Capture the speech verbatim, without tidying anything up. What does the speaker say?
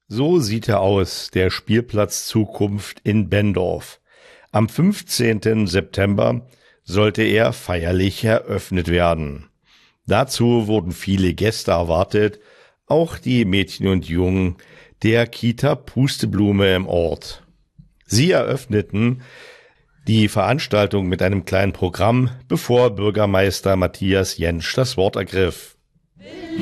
So sieht er aus, der Spielplatz Zukunft in Benndorf. Am fünfzehnten September sollte er feierlich eröffnet werden. Dazu wurden viele Gäste erwartet, auch die Mädchen und Jungen der Kita Pusteblume im Ort. Sie eröffneten die Veranstaltung mit einem kleinen Programm, bevor Bürgermeister Matthias Jentsch das Wort ergriff.